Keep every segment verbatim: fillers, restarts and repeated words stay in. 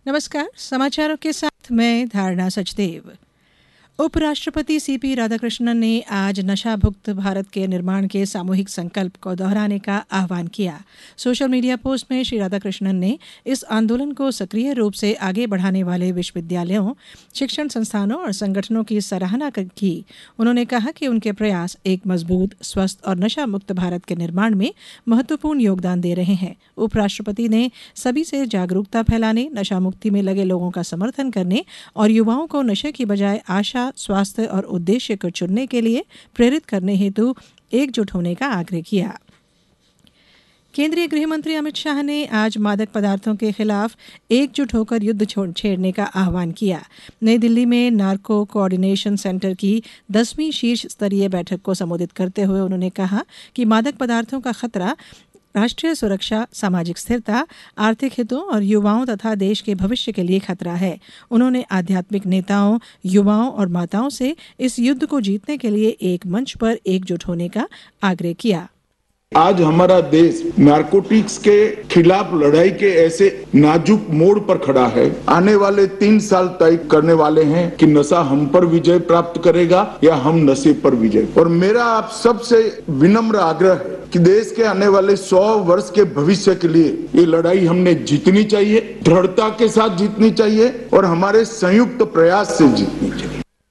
नमस्कार, समाचारों के साथ मैं धारणा सचदेव। उपराष्ट्रपति सीपी राधाकृष्णन ने आज नशामुक्त भारत के निर्माण के सामूहिक संकल्प को दोहराने का आह्वान किया। सोशल मीडिया पोस्ट में श्री राधाकृष्णन ने इस आंदोलन को सक्रिय रूप से आगे बढ़ाने वाले विश्वविद्यालयों, शिक्षण संस्थानों और संगठनों की सराहना की। उन्होंने कहा कि उनके प्रयास एक मजबूत, स्वस्थ और नशा मुक्त भारत के निर्माण में महत्वपूर्ण योगदान दे रहे हैं। उपराष्ट्रपति ने सभी से जागरूकता फैलाने, नशा मुक्ति में लगे लोगों का समर्थन करने और युवाओं को नशे की बजाय आशा, स्वास्थ्य और उद्देश्य को चुनने के लिए प्रेरित करने हेतु एकजुट होने का आग्रह किया। केंद्रीय गृह मंत्री अमित शाह ने आज मादक पदार्थों के खिलाफ एकजुट होकर युद्ध छेड़ने का आह्वान किया। नई दिल्ली में नार्को कोऑर्डिनेशन सेंटर की दसवीं शीर्ष स्तरीय बैठक को संबोधित करते हुए उन्होंने कहा कि मादक पदार्थों का खतरा राष्ट्रीय सुरक्षा, सामाजिक स्थिरता, आर्थिक हितों और युवाओं तथा देश के भविष्य के लिए खतरा है। उन्होंने आध्यात्मिक नेताओं, युवाओं और माताओं से इस युद्ध को जीतने के लिए एक मंच पर एकजुट होने का आग्रह किया। आज हमारा देश नारकोटिक्स के खिलाफ लड़ाई के ऐसे नाजुक मोड़ पर खड़ा है। आने वाले तीन साल तय करने वाले हैं कि नशा हम पर विजय प्राप्त करेगा या हम नशे पर विजय। और मेरा आप सबसे विनम्र आग्रह है कि देश के आने वाले सौ वर्ष के भविष्य के लिए ये लड़ाई हमने जीतनी चाहिए, दृढ़ता के साथ जीतनी चाहिए और हमारे संयुक्त प्रयास से जीतनी चाहिए।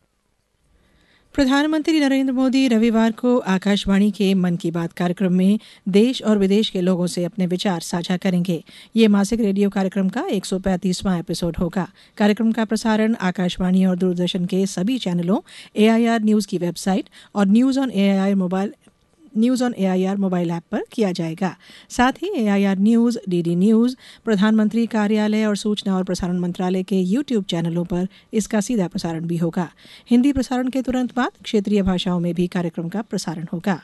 प्रधानमंत्री नरेंद्र मोदी रविवार को आकाशवाणी के मन की बात कार्यक्रम में देश और विदेश के लोगों से अपने विचार साझा करेंगे। ये मासिक रेडियो कार्यक्रम का एक सौ पैंतीसवां एपिसोड होगा। कार्यक्रम का प्रसारण आकाशवाणी और दूरदर्शन के सभी चैनलों, एआईआर न्यूज की वेबसाइट और news on AIR mobile news on AIR mobile app पर किया जाएगा। साथ ही एआईआर न्यूज, डीडी न्यूज, प्रधानमंत्री कार्यालय और सूचना और प्रसारण मंत्रालय के यूट्यूब चैनलों पर इसका सीधा प्रसारण भी होगा। हिंदी प्रसारण के तुरंत बाद क्षेत्रीय भाषाओं में भी कार्यक्रम का प्रसारण होगा।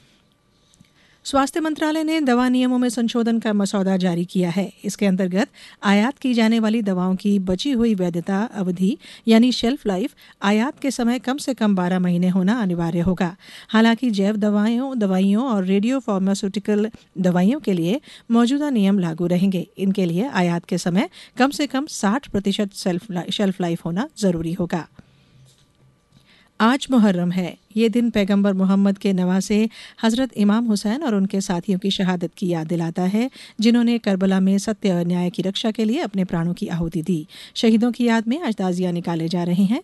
स्वास्थ्य मंत्रालय ने दवा नियमों में संशोधन का मसौदा जारी किया है। इसके अंतर्गत आयात की जाने वाली दवाओं की बची हुई वैधता अवधि यानी शेल्फ लाइफ आयात के समय कम से कम बारह महीने होना अनिवार्य होगा। हालांकि जैव दवाइयों दवाइयों और रेडियो फार्मास्यूटिकल दवाइयों के लिए मौजूदा नियम लागू रहेंगे। इनके लिए आयात के समय कम से कम साठ प्रतिशत शेल्फ लाइफ होना जरूरी होगा। आज मुहर्रम है। ये दिन पैगंबर मोहम्मद के नवासे हजरत इमाम हुसैन और उनके साथियों की शहादत की याद दिलाता है, जिन्होंने करबला में सत्य और न्याय की रक्षा के लिए अपने प्राणों की आहुति दी। शहीदों की याद में आज ताजिया निकाले जा रहे हैं।